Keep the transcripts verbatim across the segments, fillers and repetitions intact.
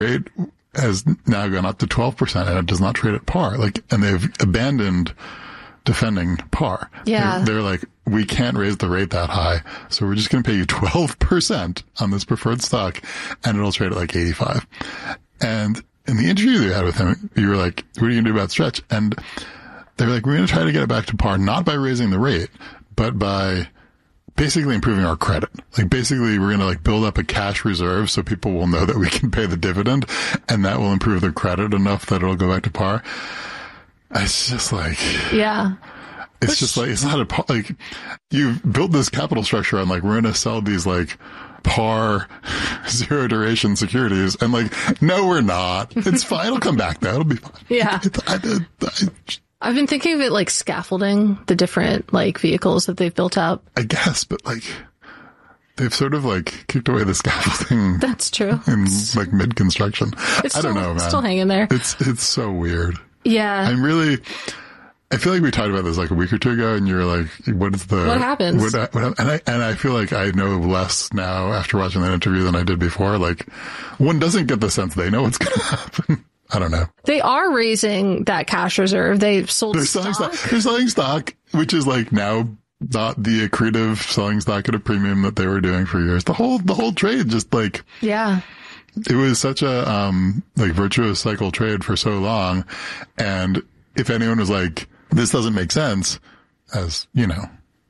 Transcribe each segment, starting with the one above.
rate has now gone up to twelve percent and it does not trade at par. Like, and they've abandoned defending par. Yeah. They're, they're like, we can't raise the rate that high, so we're just going to pay you twelve percent on this preferred stock, and it'll trade at like eighty-five. And in the interview that you had with him, you were like, what are you going to do about Stretch? And they were like, we're going to try to get it back to par, not by raising the rate, but by basically improving our credit. Like, basically, we're going to like build up a cash reserve so people will know that we can pay the dividend, and that will improve their credit enough that it'll go back to par. It's just like, yeah. It's Which, just like, it's not a, like, you've built this capital structure on like, we're going to sell these like par zero duration securities. And like, no, we're not. It's fine. It'll come back though. It'll be fine. Yeah. It, I, I, I, I've been thinking of it like scaffolding the different like vehicles that they've built up. I guess, but like, they've sort of like kicked away the scaffolding. That's true. In like mid construction. I still, don't know, man. It's still hanging there. It's, it's so weird. Yeah. I'm really, I feel like we talked about this like a week or two ago, and you're like, what is the... What happens? What, what, and I and I feel like I know less now after watching that interview than I did before. Like, one doesn't get the sense they know what's going to happen. I don't know. They are raising that cash reserve. They've sold They're stock. selling stock. They're selling stock, which is like now not the accretive selling stock at a premium that they were doing for years. The whole, the whole trade just like... Yeah. It was such a, um, like virtuous cycle trade for so long. And if anyone was like, this doesn't make sense, as, you know,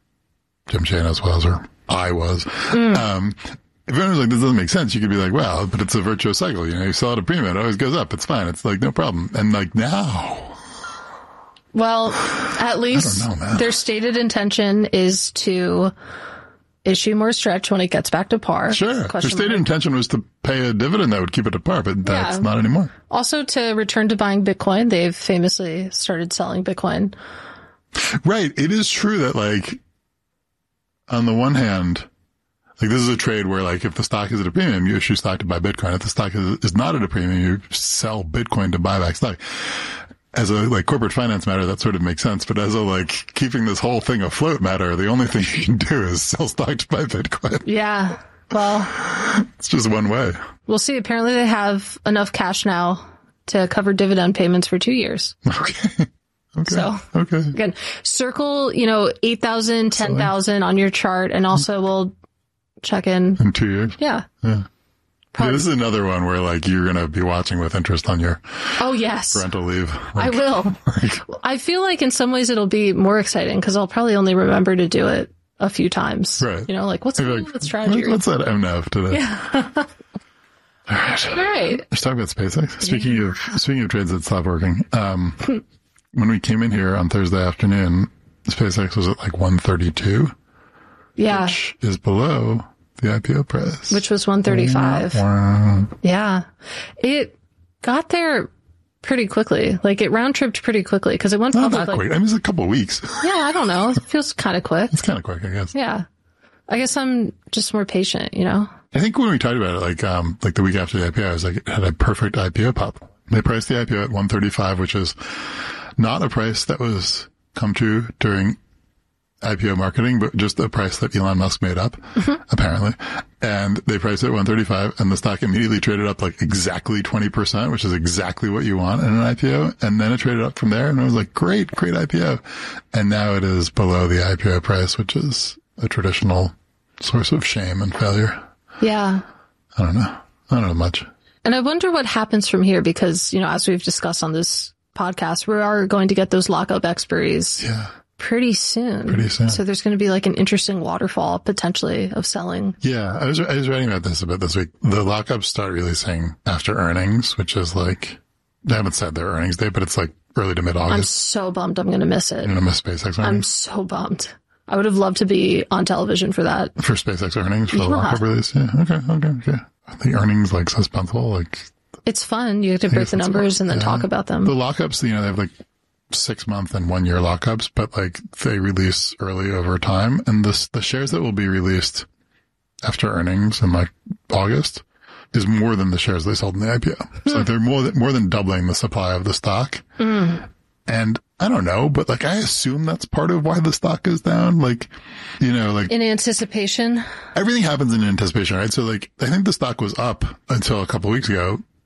Jim Chanos was, or I was, mm. um, if anyone was like, this doesn't make sense, you could be like, well, but it's a virtuous cycle. You know, you sell at a premium, it always goes up. It's fine. It's like, no problem. And like now. Well, at least know, their stated intention is to issue more Stretch when it gets back to par. Sure. Their stated intention was to pay a dividend that would keep it at par, but that's yeah. not anymore. Also to return to buying Bitcoin. They've famously started selling Bitcoin. Right. It is true that like, on the one hand, like this is a trade where like if the stock is at a premium, you issue stock to buy Bitcoin. If the stock is, is not at a premium, you sell Bitcoin to buy back stock. As a like corporate finance matter, that sort of makes sense. But as a like keeping this whole thing afloat matter, the only thing you can do is sell stock to buy Bitcoin. Yeah. Well, it's just one way. We'll see. Apparently they have enough cash now to cover dividend payments for two years. Okay. Okay. So okay. Again, circle, you know, eight thousand, ten thousand on your chart. And also we'll check in. In two years? Yeah. Yeah. Yeah, this is another one where like you're going to be watching with interest on your oh yes parental leave. I Like, will. Like, I feel like in some ways it'll be more exciting because I'll probably only remember to do it a few times. Right. You know, like what's like, the strategy? What's that M N A V today? Yeah. All right. All right. Let's talk about SpaceX. Speaking yeah. of speaking of trades that stopped working, um, when we came in here on Thursday afternoon, SpaceX was at like one thirty-two. Yeah. Which is below the I P O price. Which was one thirty-five. Wow. Yeah. It got there pretty quickly. Like it round tripped pretty quickly because it went Not public. that like, quick. I mean, it's a couple of weeks. Yeah, I don't know. It feels kind of quick. It's kind of quick, I guess. Yeah. I guess I'm just more patient, you know? I think when we talked about it, like, um, like the week after the I P O, I was like, it had a perfect I P O pop. They priced the I P O at one thirty-five, which is not a price that was come true during I P O marketing, but just a price that Elon Musk made up, mm-hmm. apparently. And they priced it at one thirty-five, and the stock immediately traded up like exactly twenty percent, which is exactly what you want in an I P O. And then it traded up from there, and I was like, great, great I P O. And now it is below the I P O price, which is a traditional source of shame and failure. Yeah. I don't know. I don't know much. And I wonder what happens from here because, you know, as we've discussed on this podcast, we are going to get those lockup expiries. Yeah. Pretty soon. Pretty soon. So there's going to be like an interesting waterfall potentially of selling. Yeah. I was, I was writing about this a bit this week. The lockups start releasing after earnings, which is like, they haven't said their earnings date, but it's like early to mid August. I'm so bummed I'm going to miss it. You're going to miss SpaceX earnings? I'm so bummed. I would have loved to be on television for that. For SpaceX earnings, for yeah. the lockup release? Yeah. Okay. Okay. Okay. The earnings like suspenseful, like. It's fun. You have to break the numbers and then yeah. talk about them. The lockups, you know, they have like six month and one year lockups, but like they release early over time. And this, the shares that will be released after earnings in like August is more than the shares they sold in the I P O. Mm. So like they're more than, more than doubling the supply of the stock. Mm. And I don't know, but like I assume that's part of why the stock is down. Like, you know, like in anticipation, everything happens in anticipation, right? So like I think the stock was up until a couple of weeks ago.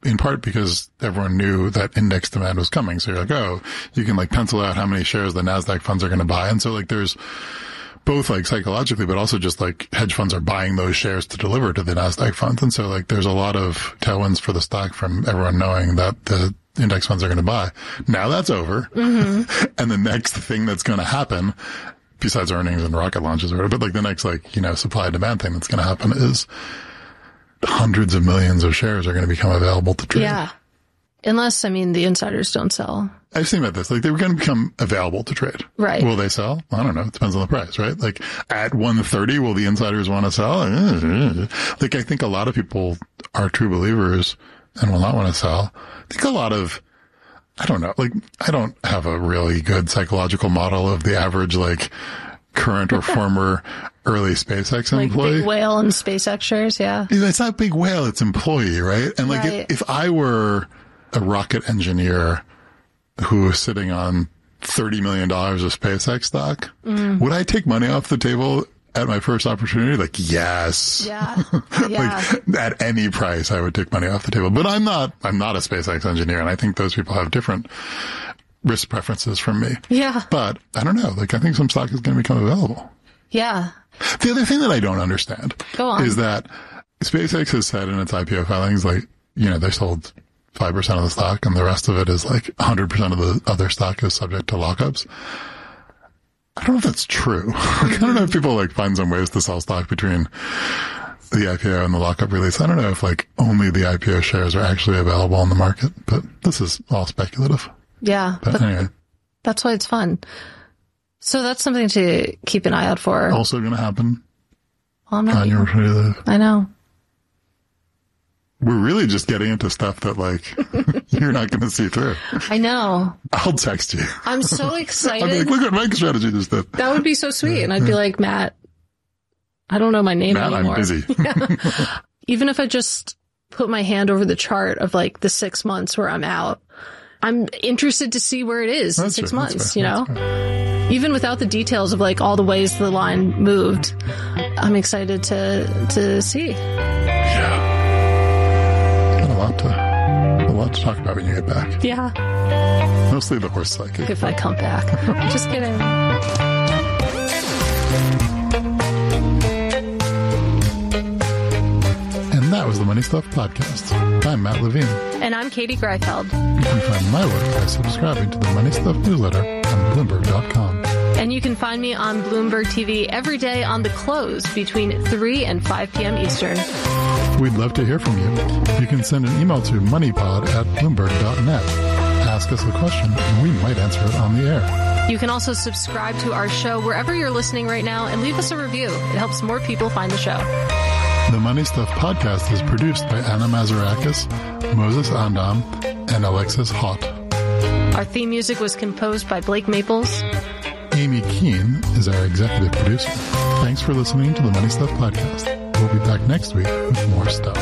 in part because everyone knew that index demand was coming. So you're like, oh, you can like pencil out how many shares the NASDAQ funds are going to buy. And so like there's both like psychologically, but also just like hedge funds are buying those shares to deliver to the NASDAQ funds. And so like there's a lot of tailwinds for the stock from everyone knowing that the index funds are going to buy. Now that's over. Mm-hmm. And the next thing that's going to happen, besides earnings and rocket launches or whatever, but like the next like, you know, supply and demand thing that's going to happen is hundreds of millions of shares are going to become available to trade. Yeah. Unless, I mean, the insiders don't sell. I've seen about this. Like, they were going to become available to trade. Right. Will they sell? I don't know. It depends on the price, right? Like, at one thirty, will the insiders want to sell? Like, I think a lot of people are true believers and will not want to sell. I think a lot of, I don't know, like, I don't have a really good psychological model of the average, like, current or former early SpaceX like employee. Big whale and SpaceX shares, yeah. It's not big whale, it's employee, right? And like, right. if, if I were a rocket engineer who was sitting on thirty million dollars of SpaceX stock, mm. would I take money off the table at my first opportunity? Like, yes. Yeah. Yeah. Like, at any price, I would take money off the table. But I'm not, I'm not a SpaceX engineer, and I think those people have different risk preferences from me. Yeah. But I don't know. Like, I think some stock is going to become available. Yeah. The other thing that I don't understand Go on. is that SpaceX has said in its I P O filings, like, you know, they sold five percent of the stock and the rest of it is like one hundred percent of the other stock is subject to lockups. I don't know if that's true. Like, I don't know if people like find some ways to sell stock between the I P O and the lockup release. I don't know if like only the I P O shares are actually available on the market, but this is all speculative. Yeah. But, but anyway. That's why it's fun. So that's something to keep an eye out for. Also going to happen well, I'm not on your Ready to Live. I know. We're really just getting into stuff that like you're not going to see through. I know. I'll text you. I'm so excited. I'll be like, look what MicroStrategy just did. That would be so sweet. And I'd be like, Matt, I don't know my name Matt, anymore. I'm busy. Yeah. Even if I just put my hand over the chart of like the six months where I'm out, I'm interested to see where it is That's in six fair. months, you know? Even without the details of like all the ways the line moved, I'm excited to, to see. Yeah. Got a lot to, a lot to talk about when you get back. Yeah. Mostly the horse psychic. If I come back. Just kidding. And that was the Money Stuff Podcast. I'm Matt Levine. And I'm Katie Greifeld. You can find my work by subscribing to the Money Stuff newsletter on Bloomberg dot com. And you can find me on Bloomberg T V every day on the close between three and five p.m. Eastern. We'd love to hear from you. You can send an email to moneypod at bloomberg dot net. Ask us a question, and we might answer it on the air. You can also subscribe to our show wherever you're listening right now and leave us a review. It helps more people find the show. The Money Stuff Podcast is produced by Anna Mazarakis, Moses Andam, and Alexis Hott. Our theme music was composed by Blake Maples. Amy Keene is our executive producer. Thanks for listening to the Money Stuff Podcast. We'll be back next week with more stuff.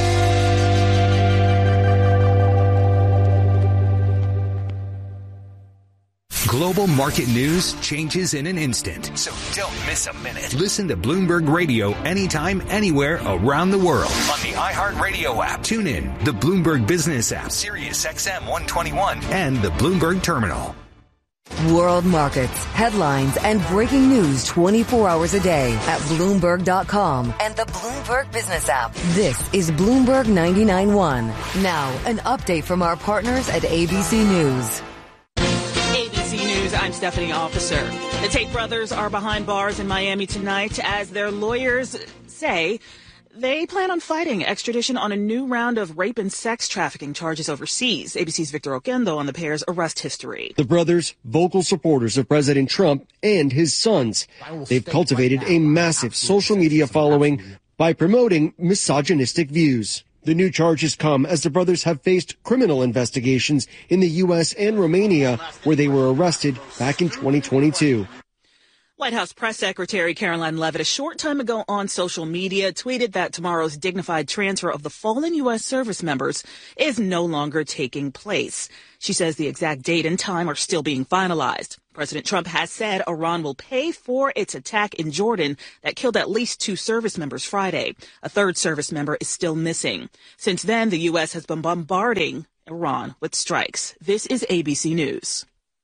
Global market news changes in an instant. So don't miss a minute. Listen to Bloomberg Radio anytime, anywhere around the world. On the iHeartRadio app. Tune in, the Bloomberg Business app, Sirius X M one twenty-one, and the Bloomberg Terminal. World markets, headlines, and breaking news twenty-four hours a day at Bloomberg dot com and the Bloomberg Business app. This is Bloomberg ninety-nine point one. Now, an update from our partners at A B C News. A B C News, I'm Stephanie Officer. The Tate brothers are behind bars in Miami tonight as their lawyers say they plan on fighting extradition on a new round of rape and sex trafficking charges overseas. A B C's Victor Oquendo on the pair's arrest history. The brothers, vocal supporters of President Trump and his sons. They've cultivated a massive social media following by promoting misogynistic views. The new charges come as the brothers have faced criminal investigations in the U S and Romania, where they were arrested back in twenty twenty-two. White House Press Secretary Caroline Leavitt a short time ago on social media tweeted that tomorrow's dignified transfer of the fallen U S service members is no longer taking place. She says the exact date and time are still being finalized. President Trump has said Iran will pay for its attack in Jordan that killed at least two service members Friday. A third service member is still missing. Since then, the U S has been bombarding Iran with strikes. This is A B C News.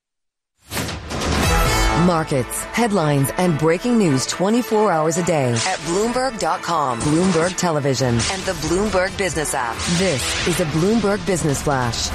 Markets, headlines, and breaking news twenty-four hours a day at Bloomberg dot com, Bloomberg Television, and the Bloomberg Business app. This is a Bloomberg Business Flash.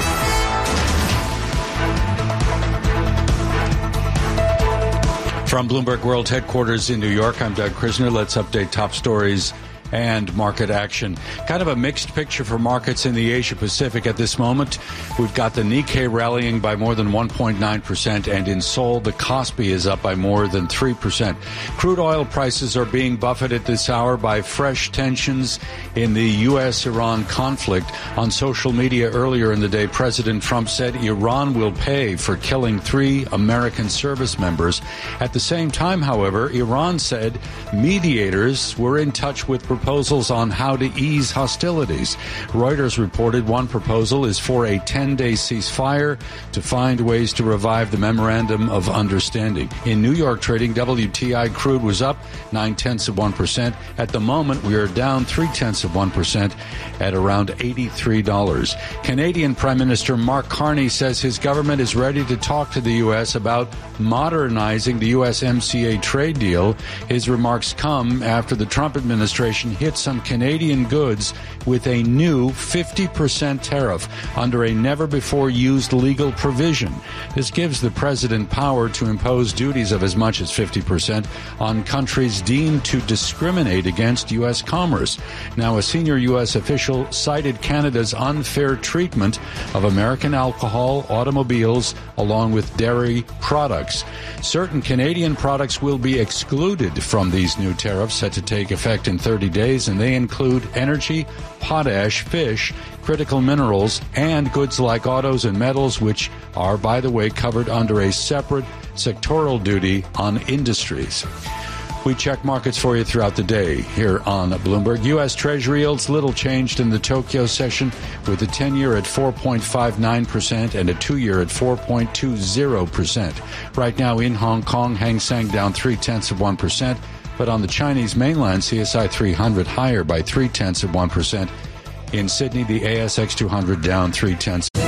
From Bloomberg World Headquarters in New York, I'm Doug Krisner. Let's update top stories and market action. Kind of a mixed picture for markets in the Asia Pacific at this moment. We've got the Nikkei rallying by more than one point nine percent, and in Seoul, the Kospi is up by more than three percent. Crude oil prices are being buffeted this hour by fresh tensions in the U S Iran conflict. On social media earlier in the day, President Trump said Iran will pay for killing three American service members. At the same time, however, Iran said mediators were in touch with proposals on how to ease hostilities. Reuters reported one proposal is for a ten-day ceasefire to find ways to revive the Memorandum of Understanding. In New York trading, W T I crude was up nine-tenths of one percent. At the moment, we are down three-tenths of one percent at around eighty-three dollars. Canadian Prime Minister Mark Carney says his government is ready to talk to the U S about modernizing the U S M C A trade deal. His remarks come after the Trump administration hit some Canadian goods with a new fifty percent tariff under a never-before-used legal provision. This gives the president power to impose duties of as much as fifty percent on countries deemed to discriminate against U S commerce. Now, a senior U S official cited Canada's unfair treatment of American alcohol, automobiles, along with dairy products. Certain Canadian products will be excluded from these new tariffs set to take effect in thirty days, and they include energy, potash, fish, critical minerals, and goods like autos and metals, which are, by the way, covered under a separate sectoral duty on industries. We check markets for you throughout the day here on Bloomberg. U S. Treasury yields little changed in the Tokyo session, with the ten-year at four point five nine percent and a two-year at four point two zero percent. Right now in Hong Kong, Hang Seng down three-tenths of one percent, but on the Chinese mainland, C S I three hundred higher by three-tenths of one percent. In Sydney, the A S X two hundred down three-tenths.